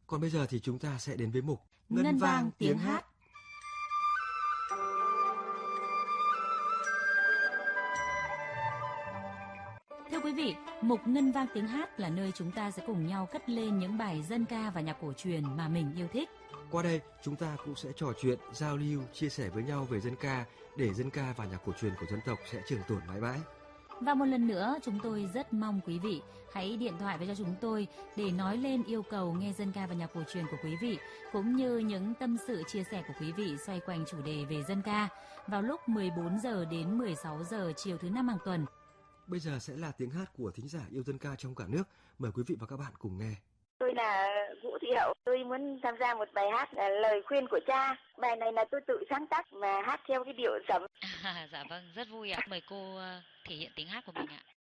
Còn bây giờ thì chúng ta sẽ đến với mục Ngân vang tiếng hát. Thưa quý vị, mục Ngân vang tiếng hát là nơi chúng ta sẽ cùng nhau cất lên những bài dân ca và nhạc cổ truyền mà mình yêu thích. Qua đây, chúng ta cũng sẽ trò chuyện, giao lưu, chia sẻ với nhau về dân ca để dân ca và nhạc cổ truyền của dân tộc sẽ trường tồn mãi mãi. Và một lần nữa, chúng tôi rất mong quý vị hãy điện thoại về cho chúng tôi để nói lên yêu cầu nghe dân ca và nhạc cổ truyền của quý vị, cũng như những tâm sự chia sẻ của quý vị xoay quanh chủ đề về dân ca vào lúc 14 giờ đến 16 giờ chiều thứ năm hàng tuần. Bây giờ sẽ là tiếng hát của thính giả yêu dân ca trong cả nước. Mời quý vị và các bạn cùng nghe. Tôi là Vũ Thị Hậu, tôi muốn tham gia một bài hát là Lời khuyên của cha. Bài này là tôi tự sáng tác và hát theo cái điệu sẩm. Dạ vâng, rất vui ạ. Mời cô thể hiện tiếng hát của mình ạ.